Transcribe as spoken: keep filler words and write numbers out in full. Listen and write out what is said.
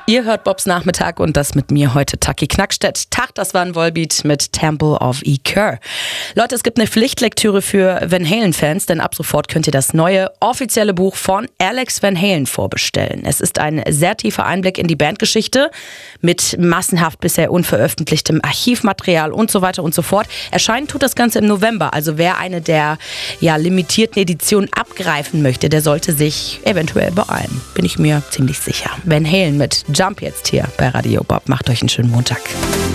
Ihr hört Bobs Nachmittag und das mit mir heute Taki Knackstedt. Tag, das war ein Volbeat mit Temple of Iker. Leute, es gibt eine Pflichtlektüre für Van Halen-Fans, denn ab sofort könnt ihr das neue offizielle Buch von Alex Van Halen vorbestellen. Es ist ein sehr tiefer Einblick in die Bandgeschichte mit massenhaft bisher unveröffentlichtem Archivmaterial und so weiter und so fort. Erscheinen tut das Ganze im November, also wer eine der ja, limitierten Editionen abgreifen möchte, der sollte sich eventuell beeilen. Bin ich mir ziemlich sicher. Van Halen mit Jump jetzt hier bei Radio Bob. Macht euch einen schönen Montag.